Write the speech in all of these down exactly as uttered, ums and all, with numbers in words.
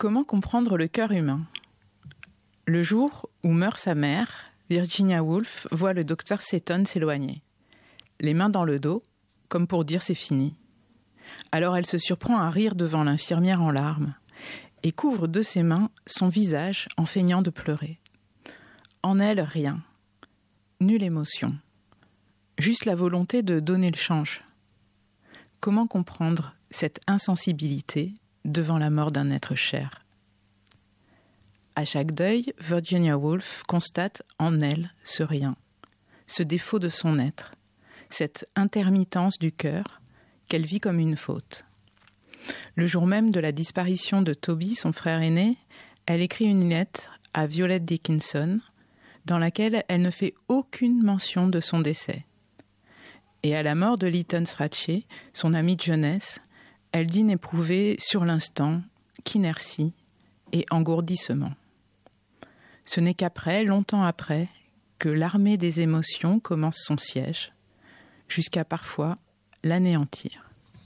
Comment comprendre le cœur humain ? Le jour où meurt sa mère, Virginia Woolf voit le docteur Seton s'éloigner, les mains dans le dos, comme pour dire c'est fini. Alors elle se surprend à rire devant l'infirmière en larmes et couvre de ses mains son visage en feignant de pleurer. En elle, rien, nulle émotion, juste la volonté de donner le change. Comment comprendre cette insensibilité devant la mort d'un être cher ? À chaque deuil, Virginia Woolf constate en elle ce rien, ce défaut de son être, cette intermittence du cœur qu'elle vit comme une faute. Le jour même de la disparition de Toby, son frère aîné, elle écrit une lettre à Violet Dickinson dans laquelle elle ne fait aucune mention de son décès. Et à la mort de Lytton Strachey, son ami de jeunesse, elle dit n'éprouver sur l'instant qu'inertie et engourdissement. Ce n'est qu'après, longtemps après, que l'armée des émotions commence son siège, jusqu'à parfois l'anéantir.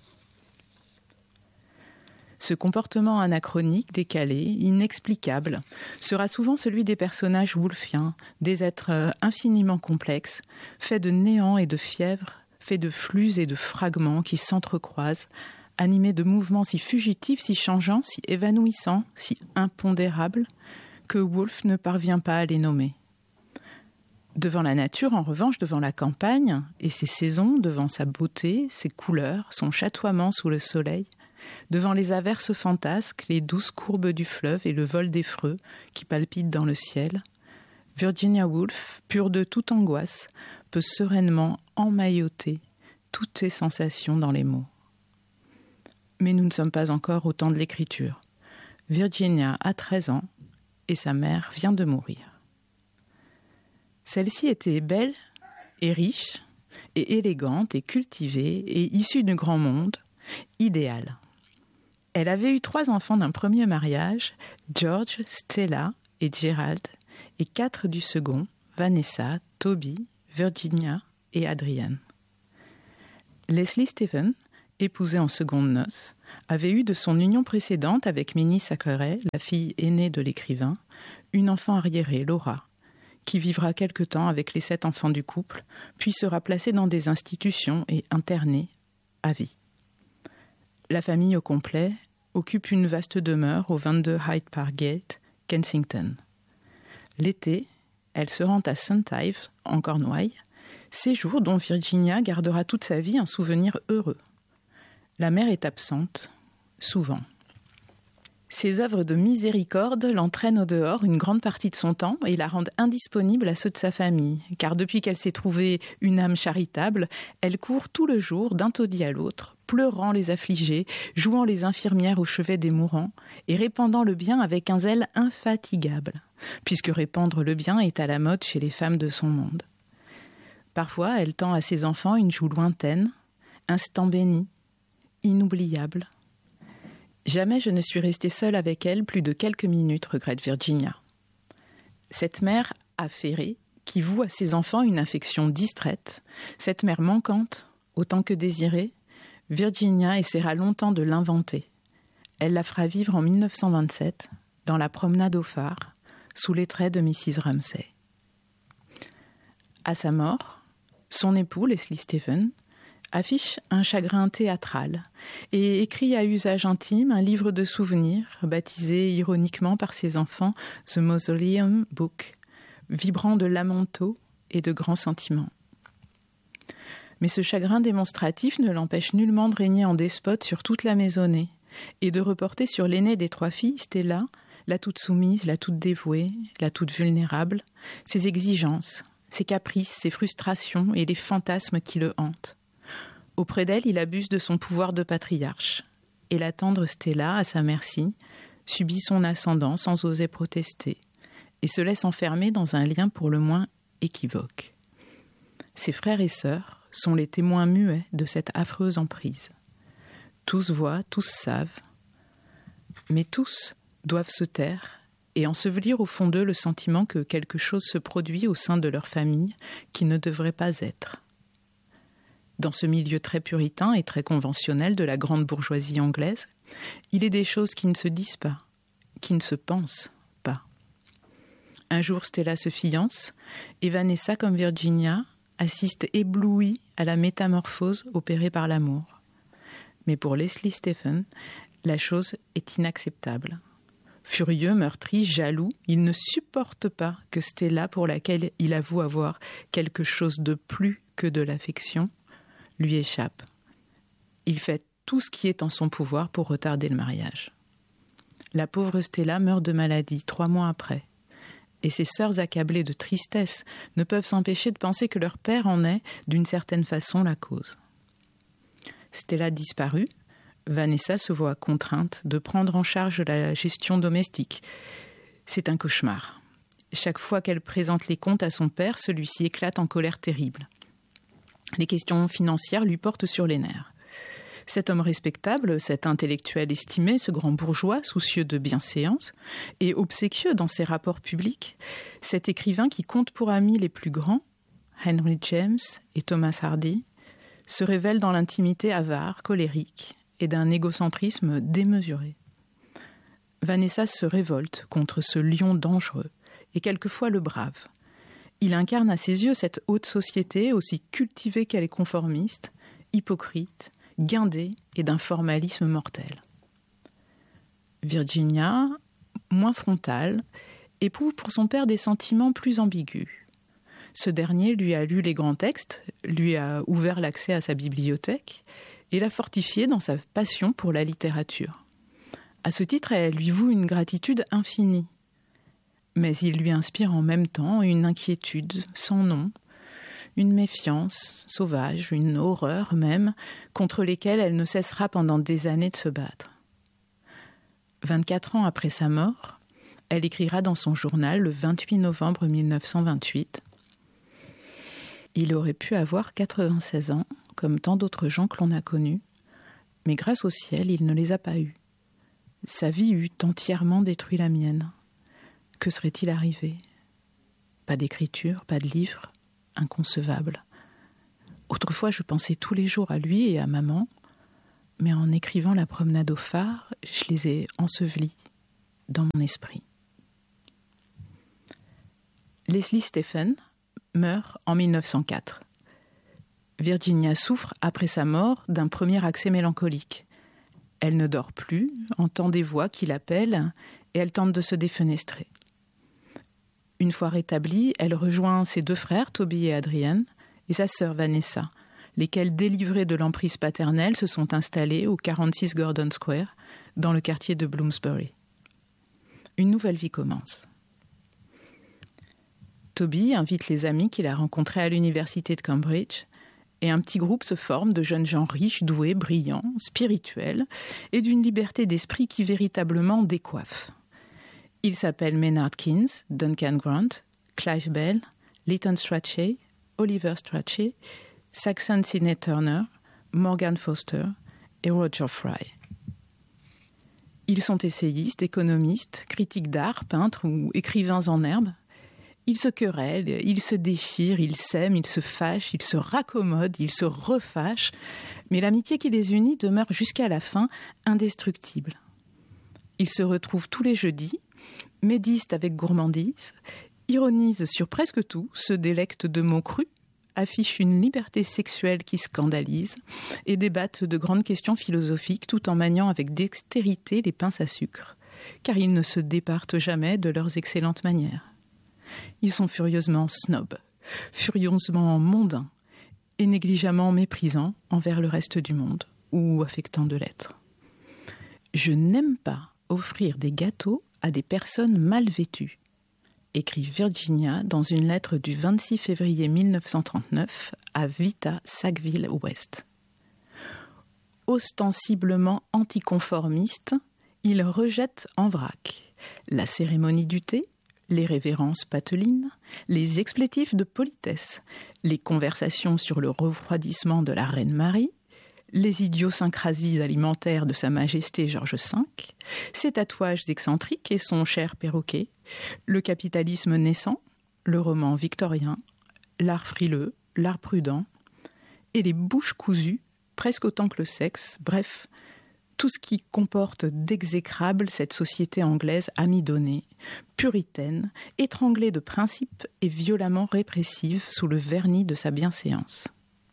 Ce comportement anachronique, décalé, inexplicable, sera souvent celui des personnages woolfiens, des êtres infiniment complexes, faits de néant et de fièvre, faits de flux et de fragments qui s'entrecroisent, animés de mouvements si fugitifs, si changeants, si évanouissants, si impondérables, que Woolf ne parvient pas à les nommer. Devant la nature, en revanche, devant la campagne et ses saisons, devant sa beauté, ses couleurs, son chatoiement sous le soleil, devant les averses fantasques, les douces courbes du fleuve et le vol des freux qui palpitent dans le ciel, Virginia Woolf, pure de toute angoisse, peut sereinement emmailloter toutes ses sensations dans les mots. Mais nous ne sommes pas encore au temps de l'écriture. Virginia a treize ans et sa mère vient de mourir. Celle-ci était belle et riche et élégante et cultivée et issue du grand monde, idéale. Elle avait eu trois enfants d'un premier mariage, George, Stella et Gerald, et quatre du second, Vanessa, Toby, Virginia et Adrienne. Leslie Stephen, épousée en secondes noces, avait eu de son union précédente avec Minnie Thackeray, la fille aînée de l'écrivain, une enfant arriérée, Laura, qui vivra quelque temps avec les sept enfants du couple, puis sera placée dans des institutions et internée à vie. La famille au complet occupe une vaste demeure au vingt-deux Hyde Park Gate, Kensington. L'été, elle se rend à Saint Ives, en Cornouailles, séjour dont Virginia gardera toute sa vie un souvenir heureux. La mère est absente, souvent. Ses œuvres de miséricorde l'entraînent au dehors une grande partie de son temps et la rendent indisponible à ceux de sa famille, car depuis qu'elle s'est trouvée une âme charitable, elle court tout le jour d'un taudis à l'autre, pleurant les affligés, jouant les infirmières au chevet des mourants et répandant le bien avec un zèle infatigable, puisque répandre le bien est à la mode chez les femmes de son monde. Parfois, elle tend à ses enfants une joue lointaine, instant béni, inoubliable. Jamais je ne suis restée seule avec elle plus de quelques minutes, regrette Virginia. Cette mère affairée, qui voue à ses enfants une affection distraite, cette mère manquante, autant que désirée, Virginia essaiera longtemps de l'inventer. Elle la fera vivre en dix-neuf cent vingt-sept, dans la promenade au phare, sous les traits de missus Ramsay. À sa mort, son époux, Leslie Stephen, affiche un chagrin théâtral et écrit à usage intime un livre de souvenirs baptisé ironiquement par ses enfants « The Mausoleum Book », vibrant de lamento et de grands sentiments. Mais ce chagrin démonstratif ne l'empêche nullement de régner en despote sur toute la maisonnée et de reporter sur l'aînée des trois filles, Stella, la toute soumise, la toute dévouée, la toute vulnérable, ses exigences, ses caprices, ses frustrations et les fantasmes qui le hantent. Auprès d'elle, il abuse de son pouvoir de patriarche. Et la tendre Stella, à sa merci, subit son ascendant sans oser protester et se laisse enfermer dans un lien pour le moins équivoque. Ses frères et sœurs sont les témoins muets de cette affreuse emprise. Tous voient, tous savent, mais tous doivent se taire et ensevelir au fond d'eux le sentiment que quelque chose se produit au sein de leur famille qui ne devrait pas être. Dans ce milieu très puritain et très conventionnel de la grande bourgeoisie anglaise, il est des choses qui ne se disent pas qui ne se pense pas. Un jour, Stella se fiance et Vanessa, comme Virginia, assiste éblouie à la métamorphose opérée par l'amour. Mais pour Leslie Stephen, la chose est inacceptable. Furieux, meurtri, jaloux, il ne supporte pas que Stella, pour laquelle il avoue avoir quelque chose de plus que de l'affection, lui échappe. Il fait tout ce qui est en son pouvoir pour retarder le mariage. La pauvre Stella meurt de maladie trois mois après. Et ses sœurs accablées de tristesse ne peuvent s'empêcher de penser que leur père en est, d'une certaine façon, la cause. Stella disparue, Vanessa se voit contrainte de prendre en charge la gestion domestique. C'est un cauchemar. Chaque fois qu'elle présente les comptes à son père, celui-ci éclate en colère terrible. Les questions financières lui portent sur les nerfs. Cet homme respectable, cet intellectuel estimé, ce grand bourgeois soucieux de bienséance et obséquieux dans ses rapports publics, cet écrivain qui compte pour amis les plus grands, Henry James et Thomas Hardy, se révèle dans l'intimité avare, colérique et d'un égocentrisme démesuré. Vanessa se révolte contre ce lion dangereux et quelquefois le brave. Il incarne à ses yeux cette haute société aussi cultivée qu'elle est conformiste, hypocrite, guindée et d'un formalisme mortel. Virginia, moins frontale, éprouve pour son père des sentiments plus ambigus. Ce dernier lui a lu les grands textes, lui a ouvert l'accès à sa bibliothèque et l'a fortifié dans sa passion pour la littérature. À ce titre, elle lui voue une gratitude infinie. Mais il lui inspire en même temps une inquiétude sans nom, une méfiance sauvage, une horreur même, contre lesquelles elle ne cessera pendant des années de se battre. vingt-quatre ans après sa mort, elle écrira dans son journal le vingt-huit novembre mille neuf cent vingt-huit « Il aurait pu avoir quatre-vingt-seize ans, comme tant d'autres gens que l'on a connus, mais grâce au ciel, il ne les a pas eus. Sa vie eût entièrement détruit la mienne. Que serait-il arrivé ? Pas d'écriture, pas de livre, inconcevable. Autrefois, je pensais tous les jours à lui et à maman, mais en écrivant La promenade au phare, je les ai ensevelis dans mon esprit. » Leslie Stephen meurt en mille neuf cent quatre. Virginia souffre, après sa mort, d'un premier accès mélancolique. Elle ne dort plus, entend des voix qui l'appellent et elle tente de se défenestrer. Une fois rétablie, elle rejoint ses deux frères, Toby et Adrian, et sa sœur Vanessa, lesquels, délivrés de l'emprise paternelle, se sont installés au quarante-six Gordon Square, dans le quartier de Bloomsbury. Une nouvelle vie commence. Toby invite les amis qu'il a rencontrés à l'université de Cambridge, et un petit groupe se forme de jeunes gens riches, doués, brillants, spirituels, et d'une liberté d'esprit qui véritablement décoiffe. Ils s'appellent Maynard Keynes, Duncan Grant, Clive Bell, Lytton Strachey, Oliver Strachey, Saxon Sidney Turner, Morgan Foster et Roger Fry. Ils sont essayistes, économistes, critiques d'art, peintres ou écrivains en herbe. Ils se querellent, ils se déchirent, ils s'aiment, ils se fâchent, ils se raccommodent, ils se refâchent, mais l'amitié qui les unit demeure jusqu'à la fin indestructible. Ils se retrouvent tous les jeudis, médisent avec gourmandise, ironisent sur presque tout, se délectent de mots crus, affichent une liberté sexuelle qui scandalise et débattent de grandes questions philosophiques tout en maniant avec dextérité les pinces à sucre, car ils ne se départent jamais de leurs excellentes manières. Ils sont furieusement snobs, furieusement mondains et négligemment méprisants envers le reste du monde, ou affectant de l'être. Je n'aime pas offrir des gâteaux à des personnes mal vêtues, écrit Virginia dans une lettre du vingt-six février mille neuf cent trente-neuf à Vita Sackville West. Ostensiblement anticonformiste, il rejette en vrac la cérémonie du thé, les révérences patelines, les explétifs de politesse, les conversations sur le refroidissement de la reine Marie, les idiosyncrasies alimentaires de Sa Majesté George cinq, ses tatouages excentriques et son cher perroquet, le capitalisme naissant, le roman victorien, l'art frileux, l'art prudent, et les bouches cousues, presque autant que le sexe, bref, tout ce qui comporte d'exécrable cette société anglaise amidonnée, puritaine, étranglée de principes et violemment répressive sous le vernis de sa bienséance.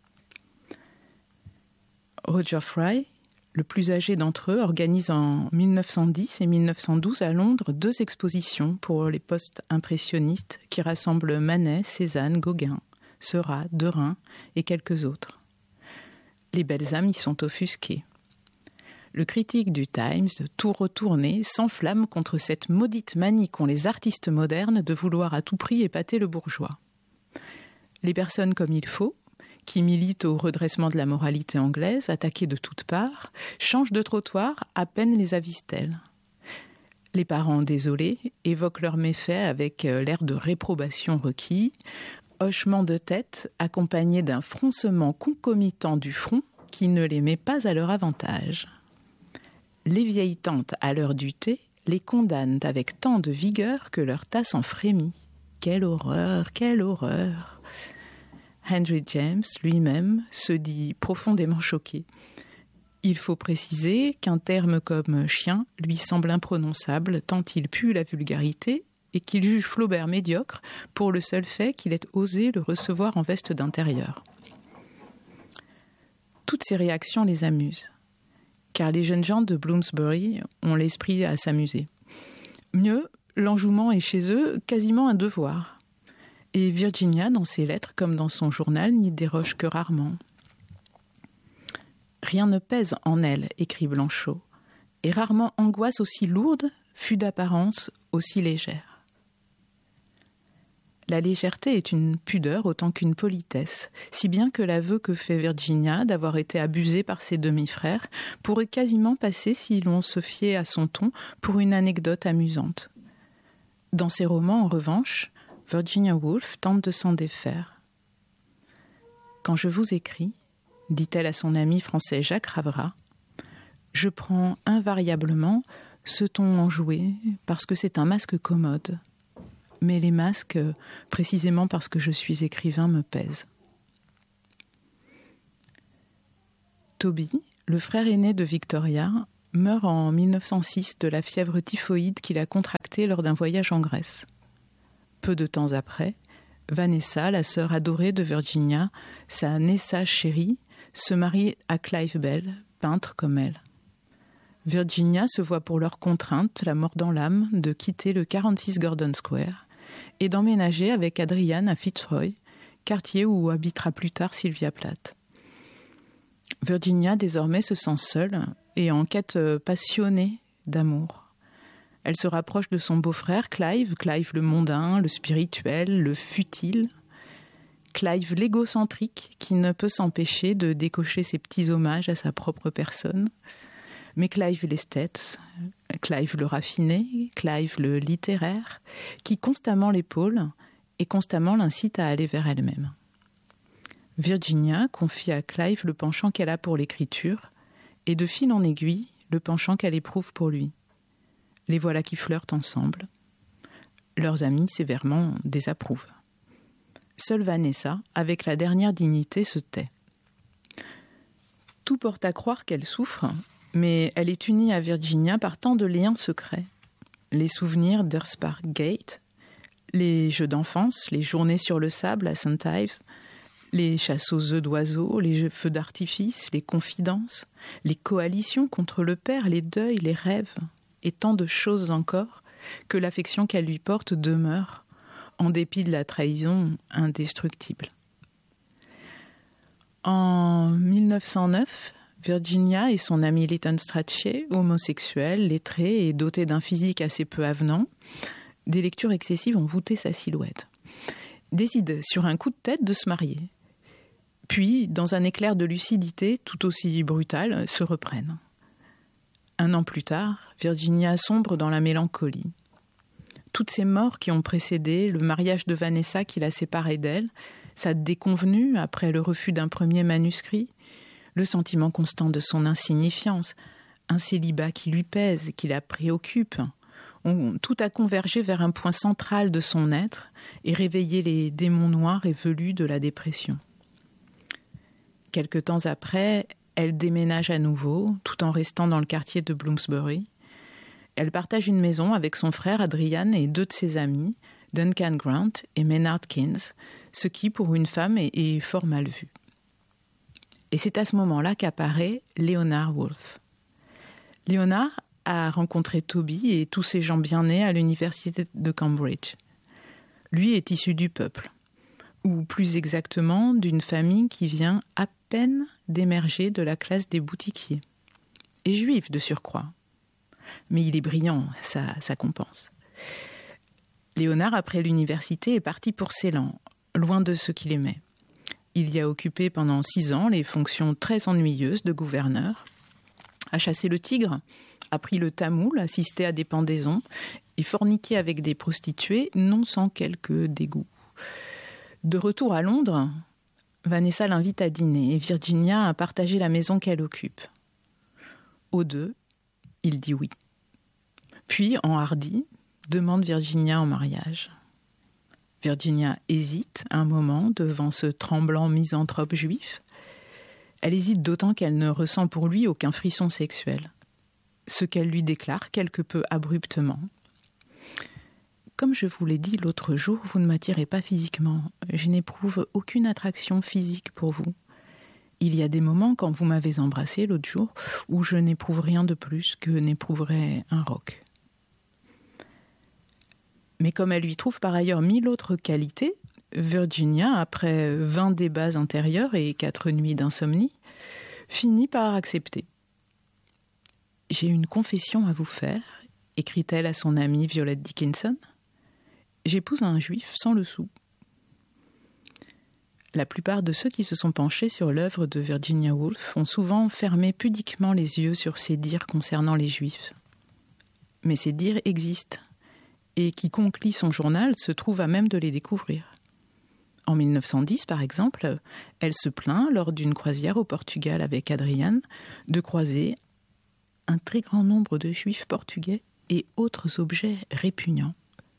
Roger Fry, le plus âgé d'entre eux, organise en mille neuf cent dix et mille neuf cent douze à Londres deux expositions pour les post-impressionnistes qui rassemblent Manet, Cézanne, Gauguin, Seurat, Derain et quelques autres. Les belles âmes y sont offusquées. Le critique du Times, de tout retourner, s'enflamme contre cette maudite manie qu'ont les artistes modernes de vouloir à tout prix épater le bourgeois. Les personnes comme il faut, qui militent au redressement de la moralité anglaise, attaquées de toutes parts, changent de trottoir, à peine les avisent-elles. Les parents désolés évoquent leurs méfaits avec l'air de réprobation requis, hochement de tête accompagné d'un froncement concomitant du front qui ne les met pas à leur avantage. Les vieilles tantes, à l'heure du thé, les condamnent avec tant de vigueur que leur tasse en frémit. Quelle horreur, quelle horreur! Henry James, lui-même, se dit profondément choqué. Il faut préciser qu'un terme comme « chien » lui semble imprononçable tant il pue la vulgarité et qu'il juge Flaubert médiocre pour le seul fait qu'il ait osé le recevoir en veste d'intérieur. Toutes ces réactions les amusent, car les jeunes gens de Bloomsbury ont l'esprit à s'amuser. Mieux, l'enjouement est chez eux quasiment un devoir. Et Virginia, dans ses lettres comme dans son journal, n'y déroge que rarement. Rien ne pèse en elle, écrit Blanchot, et rarement angoisse aussi lourde fut d'apparence aussi légère. La légèreté est une pudeur autant qu'une politesse, si bien que l'aveu que fait Virginia d'avoir été abusée par ses demi-frères pourrait quasiment passer, si l'on se fiait à son ton, pour une anecdote amusante. Dans ses romans, en revanche, Virginia Woolf tente de s'en défaire. « Quand je vous écris, dit-elle à son ami français Jacques Ravera, je prends invariablement ce ton enjoué parce que c'est un masque commode. Mais les masques, précisément parce que je suis écrivain, me pèsent. » Toby, le frère aîné de Victoria, meurt en mille neuf cent six de la fièvre typhoïde qu'il a contractée lors d'un voyage en Grèce. Peu de temps après, Vanessa, la sœur adorée de Virginia, sa Nessa chérie, se marie à Clive Bell, peintre comme elle. Virginia se voit pour leur contrainte, la mort dans l'âme, de quitter le quarante-six Gordon Square et d'emménager avec Adrian à Fitzroy, quartier où habitera plus tard Sylvia Plath. Virginia, désormais, se sent seule et en quête passionnée d'amour. Elle se rapproche de son beau-frère Clive, Clive le mondain, le spirituel, le futile. Clive l'égocentrique qui ne peut s'empêcher de décocher ses petits hommages à sa propre personne. Mais Clive l'esthète, Clive le raffiné, Clive le littéraire, qui constamment l'épaule et constamment l'incite à aller vers elle-même. Virginia confie à Clive le penchant qu'elle a pour l'écriture et de fil en aiguille le penchant qu'elle éprouve pour lui. Les voilà qui flirtent ensemble. Leurs amis sévèrement désapprouvent. Seule Vanessa, avec la dernière dignité, se tait. Tout porte à croire qu'elle souffre, mais elle est unie à Virginia par tant de liens secrets. Les souvenirs d'Earnspark Gate, les jeux d'enfance, les journées sur le sable à Saint Ives, les chasses aux œufs d'oiseaux, les feux d'artifice, les confidences, les coalitions contre le père, les deuils, les rêves, et tant de choses encore que l'affection qu'elle lui porte demeure, en dépit de la trahison indestructible. En mille neuf cent neuf, Virginia et son ami Lytton Strachey, homosexuels, lettrés et dotés d'un physique assez peu avenant, des lectures excessives ont voûté sa silhouette, décident sur un coup de tête de se marier. Puis, dans un éclair de lucidité tout aussi brutal, se reprennent. Un an plus tard, Virginia sombre dans la mélancolie. Toutes ces morts qui ont précédé, le mariage de Vanessa qui l'a séparée d'elle, sa déconvenue après le refus d'un premier manuscrit, le sentiment constant de son insignifiance, un célibat qui lui pèse, qui la préoccupe, ont tout a convergé vers un point central de son être et réveillé les démons noirs et velus de la dépression. Quelque temps après, Elle déménage à nouveau, tout en restant dans le quartier de Bloomsbury. Elle partage une maison avec son frère Adrian et deux de ses amis, Duncan Grant et Maynard Keynes, ce qui, pour une femme, est, est fort mal vu. Et c'est à ce moment-là qu'apparaît Leonard Woolf. Leonard a rencontré Toby et tous ces gens bien nés à l'université de Cambridge. Lui est issu du peuple, ou plus exactement d'une famille qui vient à peine d'émerger de la classe des boutiquiers, et juif de surcroît. Mais il est brillant, ça, ça compense. Léonard, après l'université, est parti pour Ceylan, loin de ce qu'il aimait. Il y a occupé pendant six ans les fonctions très ennuyeuses de gouverneur, a chassé le tigre, appris le tamoul, assisté à des pendaisons et forniqué avec des prostituées, non sans quelques dégoûts. De retour à Londres, Vanessa l'invite à dîner et Virginia a partagé la maison qu'elle occupe. Aux deux, il dit oui. Puis, enhardi, demande Virginia en mariage. Virginia hésite un moment devant ce tremblant misanthrope juif. Elle hésite d'autant qu'elle ne ressent pour lui aucun frisson sexuel. Ce qu'elle lui déclare quelque peu abruptement. Comme je vous l'ai dit l'autre jour, vous ne m'attirez pas physiquement. Je n'éprouve aucune attraction physique pour vous. Il y a des moments, quand vous m'avez embrassé l'autre jour, où je n'éprouve rien de plus que n'éprouverait un roc. Mais comme elle lui trouve par ailleurs mille autres qualités, Virginia, après vingt débats intérieurs et quatre nuits d'insomnie, finit par accepter. « J'ai une confession à vous faire », écrit-elle à son amie Violette Dickinson. « J'épouse un juif sans le sou. » La plupart de ceux qui se sont penchés sur l'œuvre de Virginia Woolf ont souvent fermé pudiquement les yeux sur ces dires concernant les juifs. Mais ces dires existent. Et quiconque lit son journal se trouve à même de les découvrir. En mille neuf cent dix, par exemple, elle se plaint, lors d'une croisière au Portugal avec Adrian, de croiser un très grand nombre de juifs portugais et autres objets répugnants.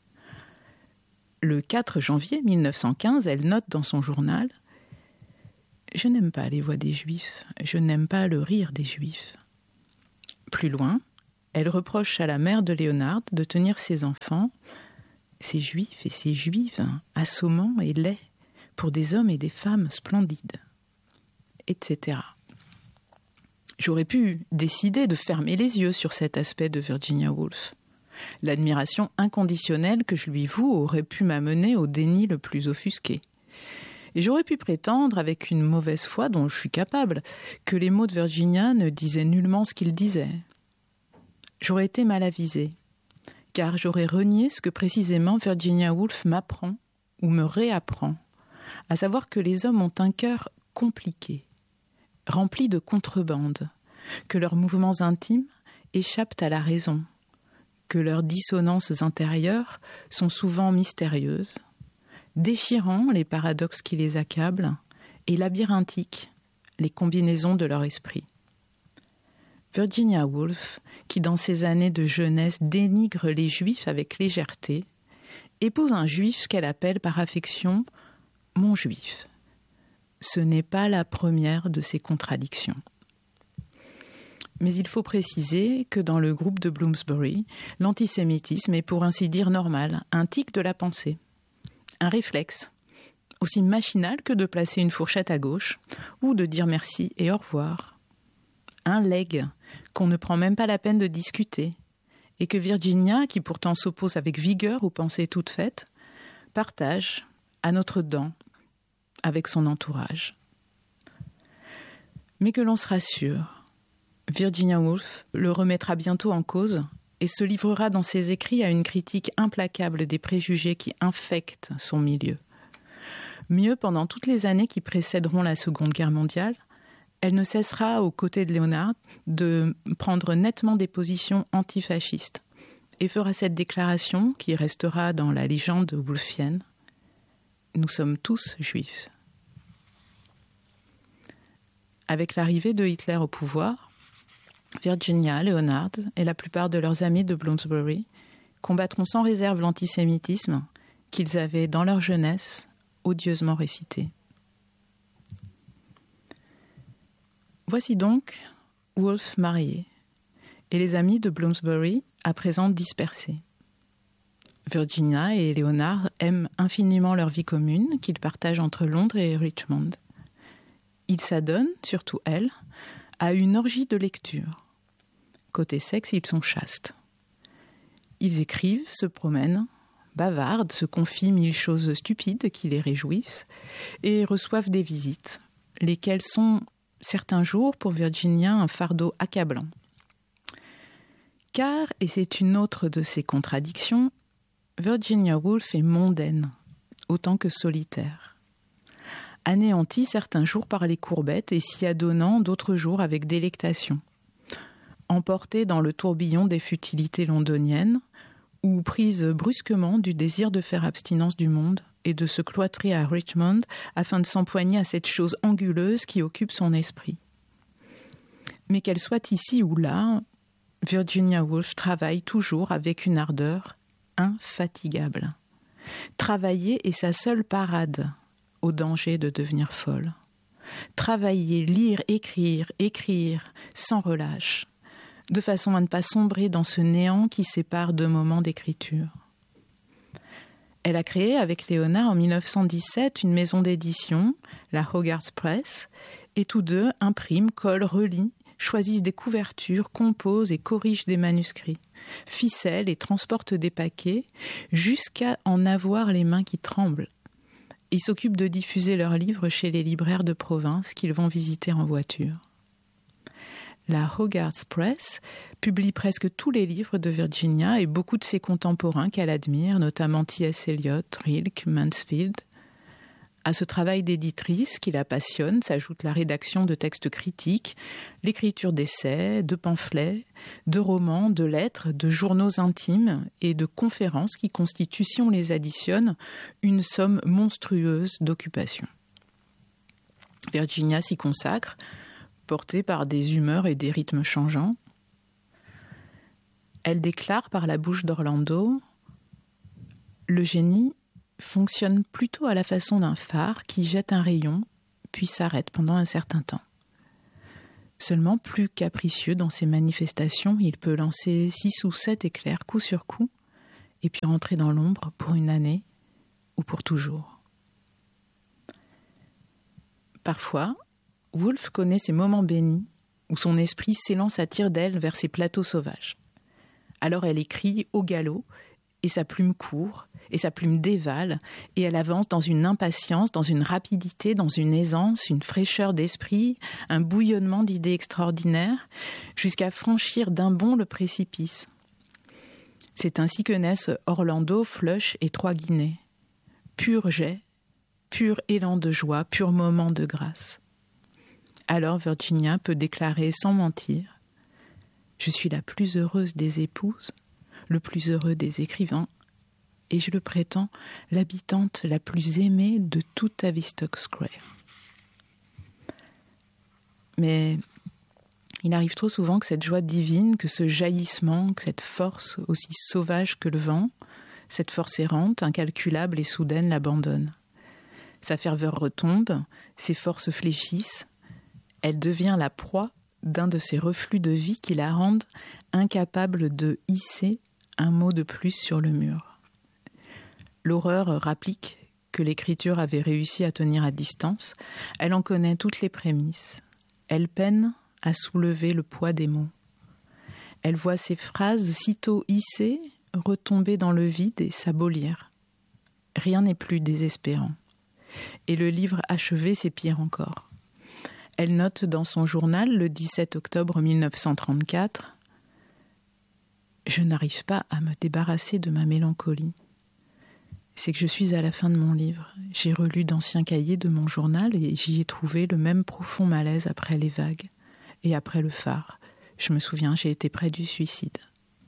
Le quatre janvier mille neuf cent quinze, elle note dans son journal « Je n'aime pas les voix des juifs, je n'aime pas le rire des juifs. » Plus loin, elle reproche à la mère de Léonard de tenir ses enfants, ces juifs et ces juives, assommants et laids, pour des hommes et des femmes splendides, et cetera. J'aurais pu décider de fermer les yeux sur cet aspect de Virginia Woolf. L'admiration inconditionnelle que je lui voue aurait pu m'amener au déni le plus offusqué. Et j'aurais pu prétendre, avec une mauvaise foi dont je suis capable, que les mots de Virginia ne disaient nullement ce qu'ils disaient. J'aurais été mal avisée, car j'aurais renié ce que précisément Virginia Woolf m'apprend ou me réapprend, à savoir que les hommes ont un cœur compliqué, rempli de contrebande, que leurs mouvements intimes échappent à la raison, que leurs dissonances intérieures sont souvent mystérieuses, déchirant les paradoxes qui les accablent et labyrinthiques les combinaisons de leur esprit. Virginia Woolf, qui dans ses années de jeunesse dénigre les juifs avec légèreté, épouse un juif qu'elle appelle par affection « mon juif ». Ce n'est pas la première de ces contradictions. Mais il faut préciser que dans le groupe de Bloomsbury, l'antisémitisme est pour ainsi dire normal, un tic de la pensée, un réflexe, aussi machinal que de placer une fourchette à gauche ou de dire merci et au revoir. Un legs qu'on ne prend même pas la peine de discuter et que Virginia, qui pourtant s'oppose avec vigueur aux pensées toutes faites, partage à notre dent avec son entourage. Mais que l'on se rassure, Virginia Woolf le remettra bientôt en cause et se livrera dans ses écrits à une critique implacable des préjugés qui infectent son milieu. Mieux, pendant toutes les années qui précéderont la Seconde Guerre mondiale, elle ne cessera, aux côtés de Léonard, de prendre nettement des positions antifascistes et fera cette déclaration qui restera dans la légende woolfienne : « Nous sommes tous juifs ». Avec l'arrivée de Hitler au pouvoir, Virginia, Leonard et la plupart de leurs amis de Bloomsbury combattront sans réserve l'antisémitisme qu'ils avaient, dans leur jeunesse, odieusement récité. Voici donc Woolf marié et les amis de Bloomsbury à présent dispersés. Virginia et Léonard aiment infiniment leur vie commune qu'ils partagent entre Londres et Richmond. Ils s'adonnent, surtout elle, à une orgie de lecture. Côté sexe, ils sont chastes. Ils écrivent, se promènent, bavardent, se confient mille choses stupides qui les réjouissent et reçoivent des visites, lesquelles sont, certains jours, pour Virginia, un fardeau accablant. Car, et c'est une autre de ses contradictions, Virginia Woolf est mondaine, autant que solitaire. Anéantie certains jours par les courbettes et s'y adonnant d'autres jours avec délectation. Emportée dans le tourbillon des futilités londoniennes, ou prise brusquement du désir de faire abstinence du monde et de se cloîtrer à Richmond afin de s'empoigner à cette chose anguleuse qui occupe son esprit. Mais qu'elle soit ici ou là, Virginia Woolf travaille toujours avec une ardeur infatigable. Travailler est sa seule parade au danger de devenir folle. Travailler, lire, écrire, écrire, sans relâche, de façon à ne pas sombrer dans ce néant qui sépare deux moments d'écriture. Elle a créé avec Léonard en mille neuf cent dix-sept une maison d'édition, la Hogarth Press, et tous deux impriment, collent, relient, choisissent des couvertures, composent et corrigent des manuscrits, ficellent et transportent des paquets, jusqu'à en avoir les mains qui tremblent. Ils s'occupent de diffuser leurs livres chez les libraires de province qu'ils vont visiter en voiture. La Hogarth Press publie presque tous les livres de Virginia et beaucoup de ses contemporains qu'elle admire, notamment T S Eliot, Rilke, Mansfield. À ce travail d'éditrice qui la passionne s'ajoute la rédaction de textes critiques, l'écriture d'essais, de pamphlets, de romans, de lettres, de journaux intimes et de conférences qui constituent, si on les additionne, une somme monstrueuse d'occupations. Virginia s'y consacre, portée par des humeurs et des rythmes changeants. Elle déclare par la bouche d'Orlando « Le génie fonctionne plutôt à la façon d'un phare qui jette un rayon, puis s'arrête pendant un certain temps. Seulement plus capricieux dans ses manifestations, il peut lancer six ou sept éclairs coup sur coup, et puis rentrer dans l'ombre pour une année ou pour toujours. » Parfois, Woolf connaît ces moments bénis où son esprit s'élance à tire d'aile vers ces plateaux sauvages. Alors elle écrit au galop, et sa plume court, et sa plume dévale, et elle avance dans une impatience, dans une rapidité, dans une aisance, une fraîcheur d'esprit, un bouillonnement d'idées extraordinaires, jusqu'à franchir d'un bond le précipice. C'est ainsi que naissent Orlando, Flush et Trois Guinées. Pur jet, pur élan de joie, pur moment de grâce. Alors Virginia peut déclarer sans mentir « Je suis la plus heureuse des épouses, le plus heureux des écrivains, et je le prétends, l'habitante la plus aimée de tout Tavistock Square. » Mais il arrive trop souvent que cette joie divine, que ce jaillissement, que cette force aussi sauvage que le vent, cette force errante, incalculable et soudaine l'abandonne. Sa ferveur retombe, ses forces fléchissent, elle devient la proie d'un de ces reflux de vie qui la rendent incapable de hisser un mot de plus sur le mur. L'horreur rapplique que l'écriture avait réussi à tenir à distance. Elle en connaît toutes les prémices. Elle peine à soulever le poids des mots. Elle voit ses phrases sitôt hissées retomber dans le vide et s'abolir. Rien n'est plus désespérant. Et le livre achevé, c'est pire encore. Elle note dans son journal, le dix-sept octobre mille neuf cent trente-quatre, « Je n'arrive pas à me débarrasser de ma mélancolie. C'est que je suis à la fin de mon livre. J'ai relu d'anciens cahiers de mon journal et j'y ai trouvé le même profond malaise après les vagues et après le phare. Je me souviens, j'ai été près du suicide. »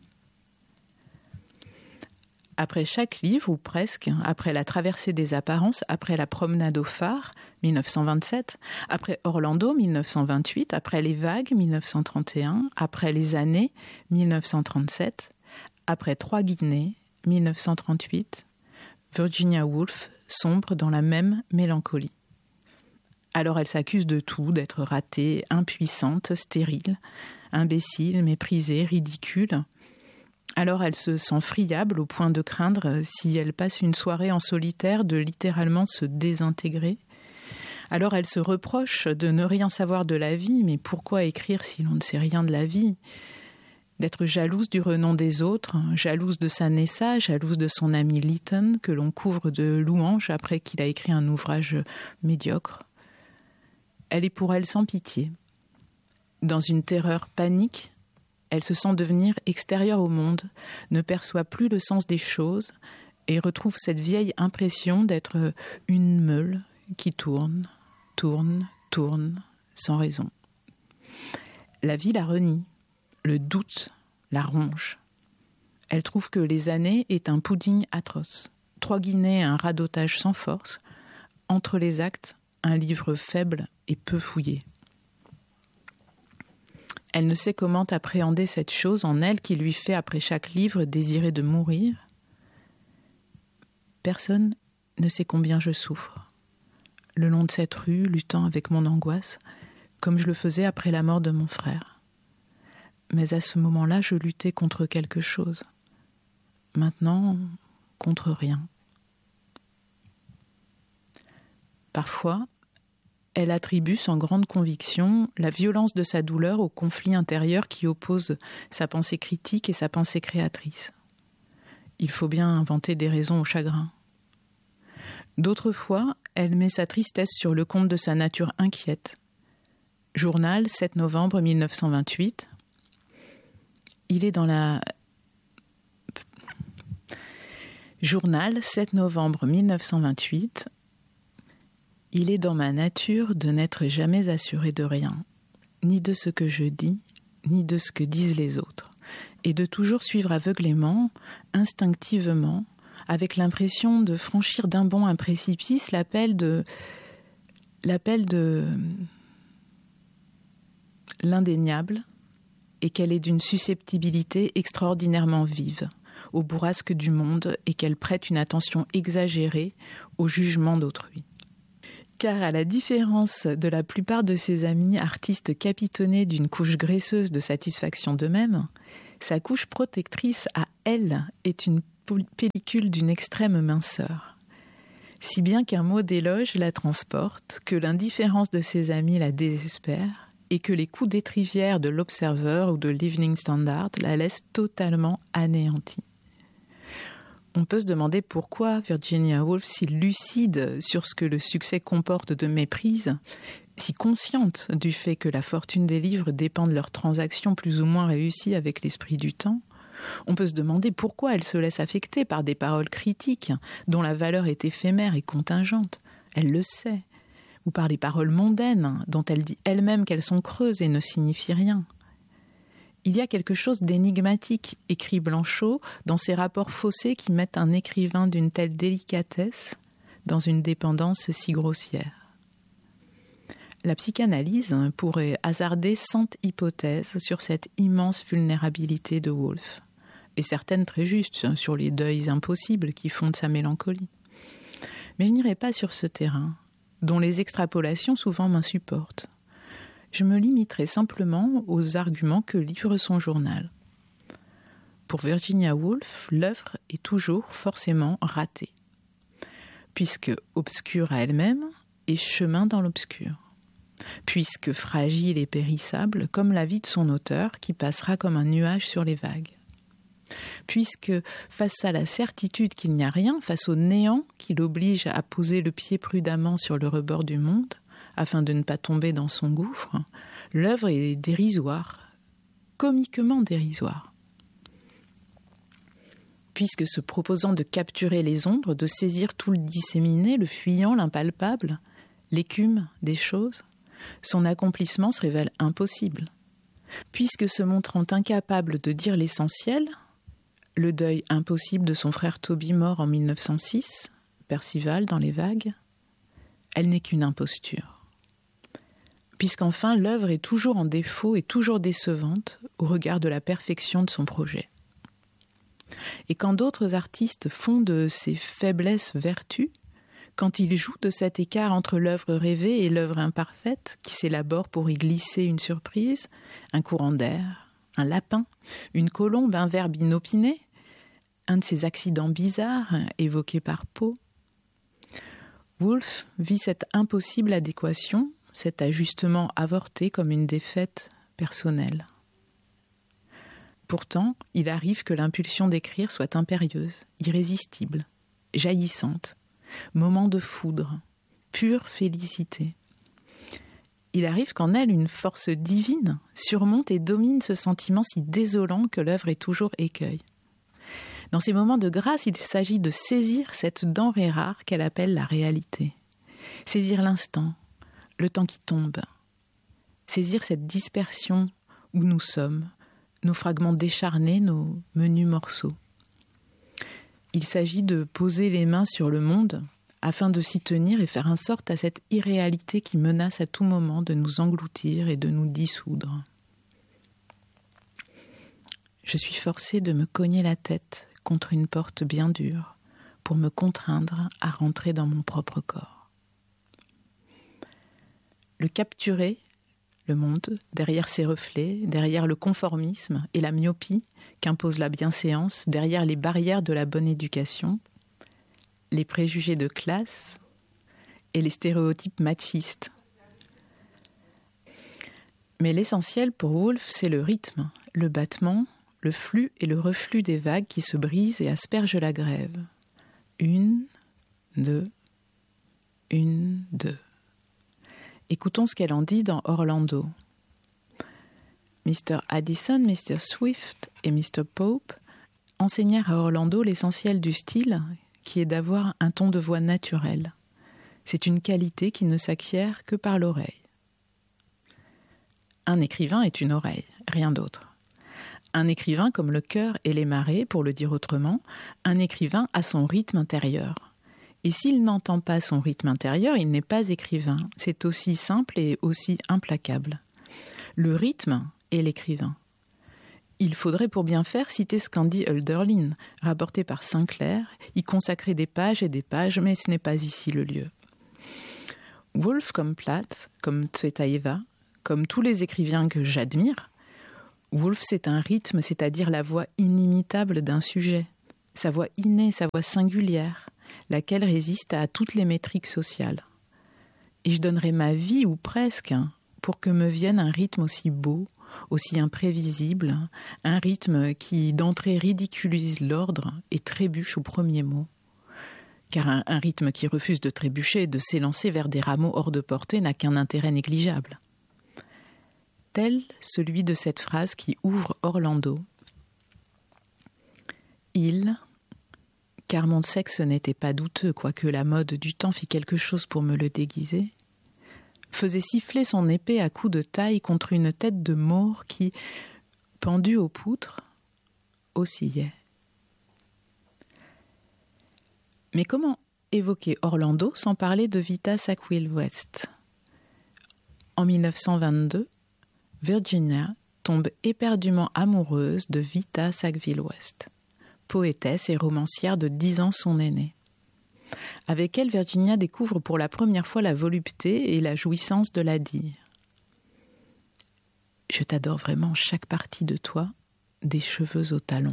Après chaque livre, ou presque, après La traversée des apparences, après La promenade au phare, mille neuf cent vingt-sept, après Orlando, mille neuf cent vingt-huit, après Les vagues, mille neuf cent trente et un, après Les années, mille neuf cent trente-sept, après Trois Guinées, mille neuf cent trente-huit, Virginia Woolf sombre dans la même mélancolie. Alors elle s'accuse de tout, d'être ratée, impuissante, stérile, imbécile, méprisée, ridicule. Alors elle se sent friable au point de craindre, si elle passe une soirée en solitaire, de littéralement se désintégrer. Alors elle se reproche de ne rien savoir de la vie, mais pourquoi écrire si l'on ne sait rien de la vie ? D'être jalouse du renom des autres, jalouse de sa Nessa, jalouse de son ami Lytton, que l'on couvre de louanges après qu'il a écrit un ouvrage médiocre. Elle est pour elle sans pitié. Dans une terreur panique, elle se sent devenir extérieure au monde, ne perçoit plus le sens des choses et retrouve cette vieille impression d'être une meule qui tourne, tourne, tourne, sans raison. La vie la renie, le doute la ronge. Elle trouve que les années est un pudding atroce. Trois guinées, un radotage sans force. Entre les actes, un livre faible et peu fouillé. Elle ne sait comment appréhender cette chose en elle qui lui fait, après chaque livre, désirer de mourir. Personne ne sait combien je souffre. Le long de cette rue, luttant avec mon angoisse, comme je le faisais après la mort de mon frère. Mais à ce moment-là, je luttais contre quelque chose. Maintenant, contre rien. Parfois, elle attribue sans grande conviction la violence de sa douleur au conflit intérieur qui oppose sa pensée critique et sa pensée créatrice. Il faut bien inventer des raisons au chagrin. D'autres fois, elle met sa tristesse sur le compte de sa nature inquiète. Journal, sept novembre mille neuf cent vingt-huit. Il est dans la... Journal, sept novembre mille neuf cent vingt-huit. Il est dans ma nature de n'être jamais assuré de rien, ni de ce que je dis, ni de ce que disent les autres, et de toujours suivre aveuglément, instinctivement, avec l'impression de franchir d'un bond un précipice, l'appel de... l'appel de... l'indéniable, et qu'elle est d'une susceptibilité extraordinairement vive au bourrasque du monde et qu'elle prête une attention exagérée au jugement d'autrui. Car à la différence de la plupart de ses amis artistes capitonnés d'une couche graisseuse de satisfaction d'eux-mêmes, sa couche protectrice à elle est une pellicule d'une extrême minceur. Si bien qu'un mot d'éloge la transporte, que l'indifférence de ses amis la désespère, et que les coups d'étrivière de l'Observer ou de l'Evening Standard la laissent totalement anéantie. On peut se demander pourquoi Virginia Woolf, si lucide sur ce que le succès comporte de méprise, si consciente du fait que la fortune des livres dépend de leurs transactions plus ou moins réussies avec l'esprit du temps, on peut se demander pourquoi elle se laisse affecter par des paroles critiques dont la valeur est éphémère et contingente. Elle le sait. Ou par les paroles mondaines dont elle dit elle-même qu'elles sont creuses et ne signifient rien. Il y a quelque chose d'énigmatique, écrit Blanchot, dans ces rapports faussés qui mettent un écrivain d'une telle délicatesse dans une dépendance si grossière. La psychanalyse pourrait hasarder cent hypothèses sur cette immense vulnérabilité de Woolf, et certaines très justes sur les deuils impossibles qui fondent sa mélancolie. Mais je n'irai pas sur ce terrain, dont les extrapolations souvent m'insupportent. Je me limiterai simplement aux arguments que livre son journal. Pour Virginia Woolf, l'œuvre est toujours forcément ratée, puisque obscure à elle-même et chemin dans l'obscur, puisque fragile et périssable comme la vie de son auteur qui passera comme un nuage sur les vagues, puisque face à la certitude qu'il n'y a rien, face au néant qui l'oblige à poser le pied prudemment sur le rebord du monde, afin de ne pas tomber dans son gouffre, l'œuvre est dérisoire, comiquement dérisoire. Puisque se proposant de capturer les ombres, de saisir tout le disséminé, le fuyant, l'impalpable, l'écume des choses, son accomplissement se révèle impossible. Puisque se montrant incapable de dire l'essentiel, le deuil impossible de son frère Toby mort en mille neuf cent six, Percival dans les vagues, elle n'est qu'une imposture. Puisqu'enfin l'œuvre est toujours en défaut et toujours décevante au regard de la perfection de son projet. Et quand d'autres artistes font de ces faiblesses vertus, quand il joue de cet écart entre l'œuvre rêvée et l'œuvre imparfaite, qui s'élabore pour y glisser une surprise, un courant d'air, un lapin, une colombe, un verbe inopiné, un de ces accidents bizarres évoqués par Poe, Woolf vit cette impossible adéquation, cet ajustement avorté comme une défaite personnelle. Pourtant, il arrive que l'impulsion d'écrire soit impérieuse, irrésistible, jaillissante, moment de foudre, pure félicité. Il arrive qu'en elle, une force divine surmonte et domine ce sentiment si désolant que l'œuvre est toujours écueil. Dans ces moments de grâce, il s'agit de saisir cette denrée rare qu'elle appelle la réalité. Saisir l'instant, le temps qui tombe. Saisir cette dispersion où nous sommes, nos fragments décharnés, nos menus morceaux. Il s'agit de poser les mains sur le monde afin de s'y tenir et faire en sorte à cette irréalité qui menace à tout moment de nous engloutir et de nous dissoudre. Je suis forcée de me cogner la tête contre une porte bien dure pour me contraindre à rentrer dans mon propre corps. Le capturer, le monde, derrière ses reflets, derrière le conformisme et la myopie qu'impose la bienséance, derrière les barrières de la bonne éducation, les préjugés de classe et les stéréotypes machistes. Mais l'essentiel pour Woolf, c'est le rythme, le battement, le flux et le reflux des vagues qui se brisent et aspergent la grève. Une, deux, une, deux. Écoutons ce qu'elle en dit dans Orlando. mister Addison, mister Swift et mister Pope enseignèrent à Orlando l'essentiel du style, qui est d'avoir un ton de voix naturel. C'est une qualité qui ne s'acquiert que par l'oreille. Un écrivain est une oreille, rien d'autre. Un écrivain, comme le cœur et les marées, pour le dire autrement, un écrivain a son rythme intérieur. Et s'il n'entend pas son rythme intérieur, il n'est pas écrivain. C'est aussi simple et aussi implacable. Le rythme est l'écrivain. Il faudrait pour bien faire citer ce qu'en dit Hölderlin, rapporté par Sinclair, y consacrer des pages et des pages, mais ce n'est pas ici le lieu. Woolf, comme Plath, comme Tsvetaeva, comme tous les écrivains que j'admire, Woolf, c'est un rythme, c'est-à-dire la voix inimitable d'un sujet, sa voix innée, sa voix singulière, laquelle résiste à toutes les métriques sociales. Et je donnerais ma vie, ou presque, pour que me vienne un rythme aussi beau, aussi imprévisible, un rythme qui d'entrée ridiculise l'ordre et trébuche au premier mot. Car un, un rythme qui refuse de trébucher et de s'élancer vers des rameaux hors de portée n'a qu'un intérêt négligeable. Tel celui de cette phrase qui ouvre Orlando. Il, car mon sexe n'était pas douteux, quoique la mode du temps fit quelque chose pour me le déguiser, faisait siffler son épée à coups de taille contre une tête de maure qui, pendue aux poutres, oscillait. Mais comment évoquer Orlando sans parler de Vita Sackville-West ? En mille neuf cent vingt-deux, Virginia tombe éperdument amoureuse de Vita Sackville-West, poétesse et romancière de dix ans son aînée. Avec elle, Virginia découvre pour la première fois la volupté et la jouissance de la dire. « Je t'adore vraiment chaque partie de toi, des cheveux aux talons. »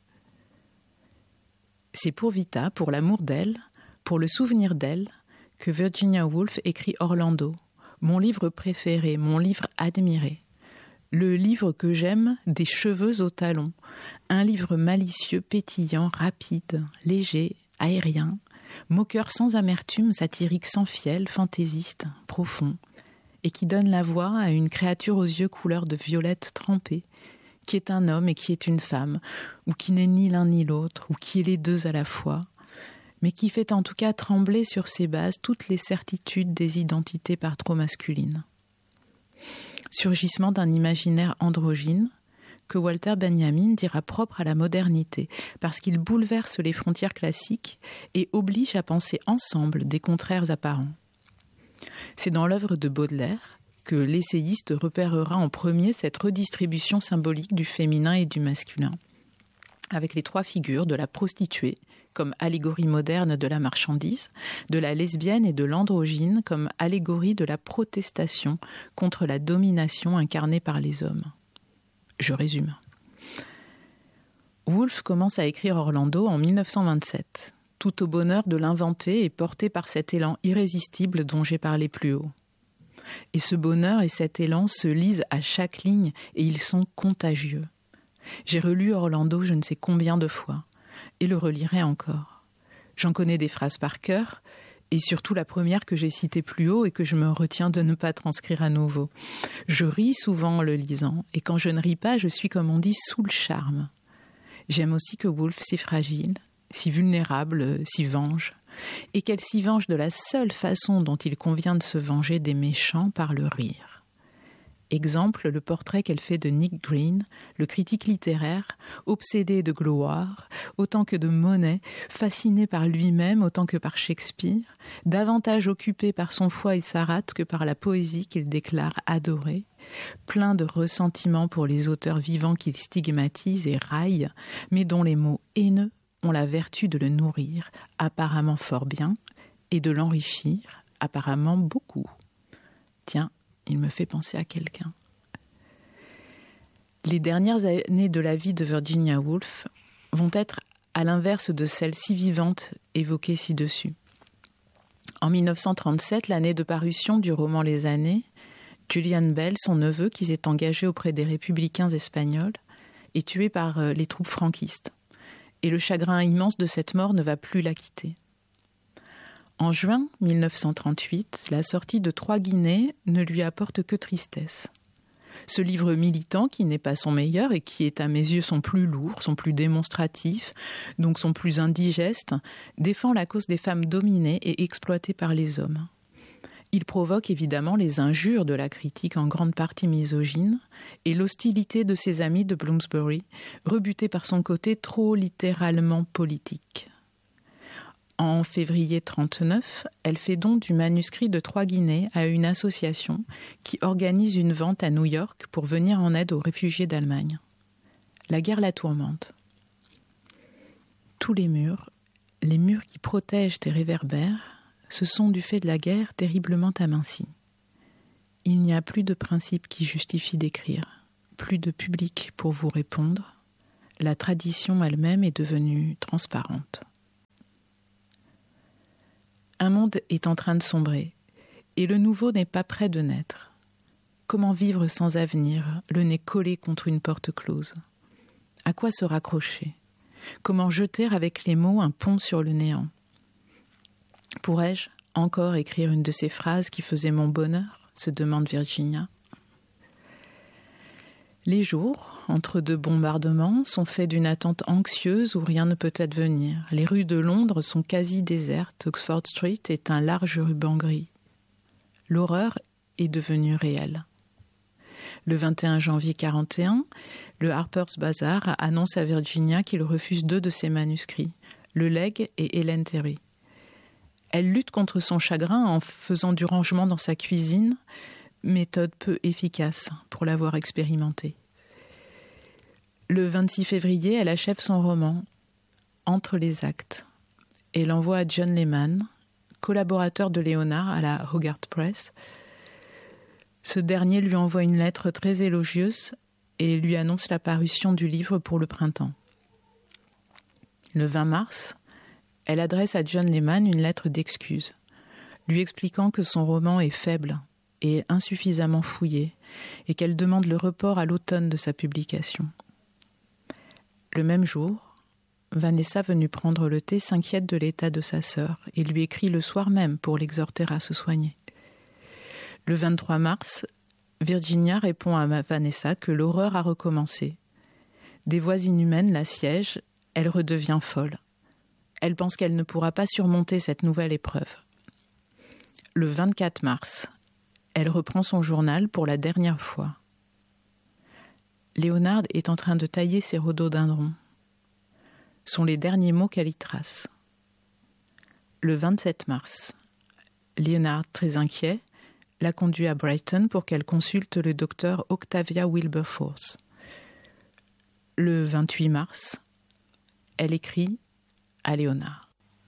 C'est pour Vita, pour l'amour d'elle, pour le souvenir d'elle, que Virginia Woolf écrit Orlando, mon livre préféré, mon livre admiré. Le livre que j'aime, des cheveux aux talons. Un livre malicieux, pétillant, rapide, léger, aérien, moqueur sans amertume, satirique sans fiel, fantaisiste, profond, et qui donne la voix à une créature aux yeux couleur de violette trempée, qui est un homme et qui est une femme, ou qui n'est ni l'un ni l'autre, ou qui est les deux à la fois, mais qui fait en tout cas trembler sur ses bases toutes les certitudes des identités par trop masculines. Surgissement d'un imaginaire androgyne que Walter Benjamin dira propre à la modernité, parce qu'il bouleverse les frontières classiques et oblige à penser ensemble des contraires apparents. C'est dans l'œuvre de Baudelaire que l'essayiste repérera en premier cette redistribution symbolique du féminin et du masculin. avec les trois figures de la prostituée comme allégorie moderne de la marchandise, de la lesbienne et de l'androgyne comme allégorie de la protestation contre la domination incarnée par les hommes. Je résume. Woolf commence à écrire Orlando en mille neuf cent vingt-sept, tout au bonheur de l'inventer et porté par cet élan irrésistible dont j'ai parlé plus haut. Et ce bonheur et cet élan se lisent à chaque ligne et ils sont contagieux. J'ai relu Orlando je ne sais combien de fois et le relirai encore. J'en connais des phrases par cœur et surtout la première que j'ai citée plus haut et que je me retiens de ne pas transcrire à nouveau. Je ris souvent en le lisant et quand je ne ris pas, je suis comme on dit sous le charme. J'aime aussi que Woolf, si fragile, si vulnérable, s'y venge et qu'elle s'y venge de la seule façon dont il convient de se venger des méchants par le rire. Exemple, le portrait qu'elle fait de Nick Green, le critique littéraire, obsédé de gloire, autant que de monnaie, fasciné par lui-même autant que par Shakespeare, davantage occupé par son foie et sa rate que par la poésie qu'il déclare adorer, plein de ressentiments pour les auteurs vivants qu'il stigmatise et raille, mais dont les mots haineux ont la vertu de le nourrir, apparemment fort bien, et de l'enrichir, apparemment beaucoup. Tiens, il me fait penser à quelqu'un. Les dernières années de la vie de Virginia Woolf vont être à l'inverse de celles si vivantes évoquées ci-dessus. En mille neuf cent trente-sept, l'année de parution du roman Les Années, Julian Bell, son neveu, qui s'est engagé auprès des républicains espagnols, est tué par les troupes franquistes. Et le chagrin immense de cette mort ne va plus la quitter. En juin mille neuf cent trente-huit, la sortie de Trois Guinées ne lui apporte que tristesse. Ce livre militant, qui n'est pas son meilleur et qui est à mes yeux son plus lourd, son plus démonstratif, donc son plus indigeste, défend la cause des femmes dominées et exploitées par les hommes. Il provoque évidemment les injures de la critique en grande partie misogyne et l'hostilité de ses amis de Bloomsbury, rebutés par son côté trop littéralement politique. En février trente-neuf, elle fait don du manuscrit de Trois Guinées à une association qui organise une vente à New York pour venir en aide aux réfugiés d'Allemagne. La guerre la tourmente. Tous les murs, les murs qui protègent et réverbèrent, se sont du fait de la guerre terriblement amincis. Il n'y a plus de principe qui justifie d'écrire, plus de public pour vous répondre. La tradition elle-même est devenue transparente. Un monde est en train de sombrer, et le nouveau n'est pas près de naître. Comment vivre sans avenir, le nez collé contre une porte close? À quoi se raccrocher? Comment jeter avec les mots un pont sur le néant? Pourrais-je encore écrire une de ces phrases qui faisaient mon bonheur? Se demande Virginia. Les jours, entre deux bombardements, sont faits d'une attente anxieuse où rien ne peut advenir. Les rues de Londres sont quasi désertes. Oxford Street est un large ruban gris. L'horreur est devenue réelle. Le vingt et un janvier quarante et un, le Harper's Bazaar annonce à Virginia qu'il refuse deux de ses manuscrits, Le Legs et Ellen Terry. Elle lutte contre son chagrin en faisant du rangement dans sa cuisine, méthode peu efficace pour l'avoir expérimentée. Le vingt-six février, elle achève son roman « Entre les actes » et l'envoie à John Lehman, collaborateur de Léonard à la Hogarth Press. Ce dernier lui envoie une lettre très élogieuse et lui annonce la parution du livre pour le printemps. Le vingt mars, elle adresse à John Lehman une lettre d'excuse, lui expliquant que son roman est faible et insuffisamment fouillé, et qu'elle demande le report à l'automne de sa publication. Le même jour, Vanessa, venue prendre le thé, s'inquiète de l'état de sa sœur et lui écrit le soir même pour l'exhorter à se soigner. Le vingt-trois mars, Virginia répond à Vanessa que l'horreur a recommencé. Des voix inhumaines l'assiègent, elle redevient folle. Elle pense qu'elle ne pourra pas surmonter cette nouvelle épreuve. Le vingt-quatre mars, elle reprend son journal pour la dernière fois. Léonard est en train de tailler ses rhododendrons. Sont les derniers mots qu'elle y trace. Le vingt-sept mars, Léonard, très inquiet, la conduit à Brighton pour qu'elle consulte le docteur Octavia Wilberforce. Le vingt-huit mars, Elle écrit à Léonard.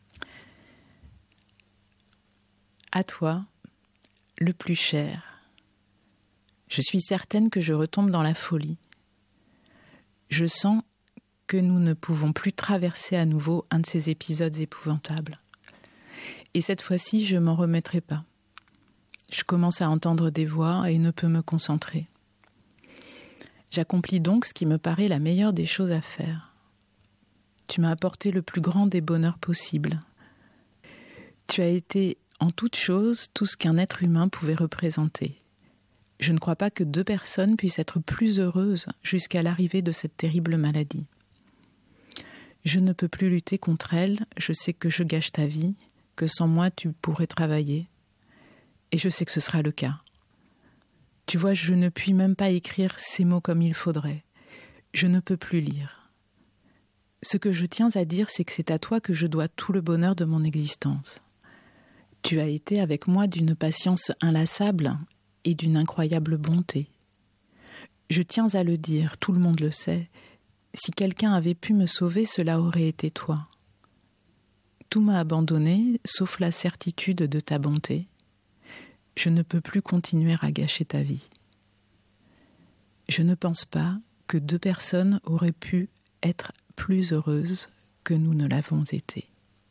À toi, le plus cher. Je suis certaine que je retombe dans la folie. Je sens que nous ne pouvons plus traverser à nouveau un de ces épisodes épouvantables. Et cette fois-ci, je m'en remettrai pas. Je commence à entendre des voix et ne peux me concentrer. J'accomplis donc ce qui me paraît la meilleure des choses à faire. Tu m'as apporté le plus grand des bonheurs possibles. Tu as été en toute chose tout ce qu'un être humain pouvait représenter. Je ne crois pas que deux personnes puissent être plus heureuses jusqu'à l'arrivée de cette terrible maladie. Je ne peux plus lutter contre elle, je sais que je gâche ta vie, que sans moi tu pourrais travailler, et je sais que ce sera le cas. Tu vois, je ne puis même pas écrire ces mots comme il faudrait. Je ne peux plus lire. Ce que je tiens à dire, c'est que c'est à toi que je dois tout le bonheur de mon existence. Tu as été avec moi d'une patience inlassable et d'une incroyable bonté. Je tiens à le dire, tout le monde le sait, si quelqu'un avait pu me sauver, cela aurait été toi. Tout m'a abandonné, sauf la certitude de ta bonté. Je ne peux plus continuer à gâcher ta vie. Je ne pense pas que deux personnes auraient pu être plus heureuses que nous ne l'avons été.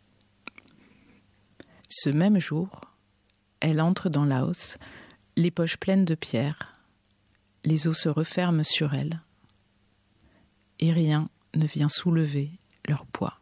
Ce même jour, elle entre dans Laos, les poches pleines de pierres. Les eaux se referment sur elle, et rien ne vient soulever leur poids.